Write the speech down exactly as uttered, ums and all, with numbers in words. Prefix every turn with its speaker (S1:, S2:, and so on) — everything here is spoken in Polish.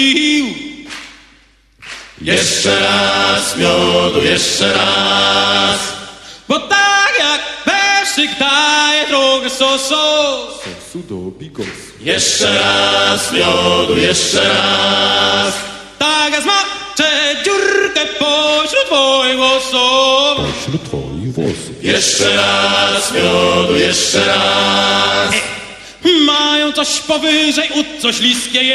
S1: Jeszcze raz miodu, jeszcze raz.
S2: Bo tak jak werszyk daje drogę sos,
S3: Sosu do bigos.
S1: Jeszcze raz miodu, jeszcze raz.
S2: tak jak zmaczę dziurkę pośród twoich włosów.
S3: Pośród twoich włosów.
S1: Jeszcze raz miodu, jeszcze raz.
S2: Mają coś powyżej ud, coś śliskie